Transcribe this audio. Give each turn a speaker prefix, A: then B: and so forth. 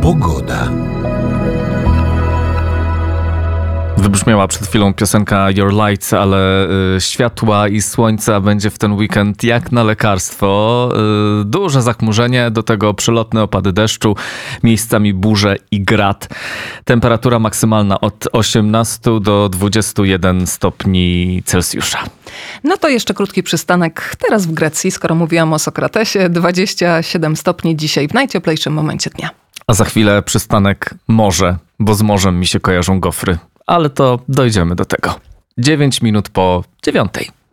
A: Pogoda.
B: Wybrzmiała przed chwilą piosenka Your Lights, ale światła i słońca będzie w ten weekend jak na lekarstwo. Duże zachmurzenie, do tego przelotne opady deszczu, miejscami burze i grad. Temperatura maksymalna od 18 do 21 stopni Celsjusza.
C: No to jeszcze krótki przystanek teraz w Grecji, skoro mówiłam o Sokratesie. 27 stopni dzisiaj w najcieplejszym momencie dnia.
B: A za chwilę przystanek morze, bo z morzem mi się kojarzą gofry. Ale to dojdziemy do tego. 9 minut po 9.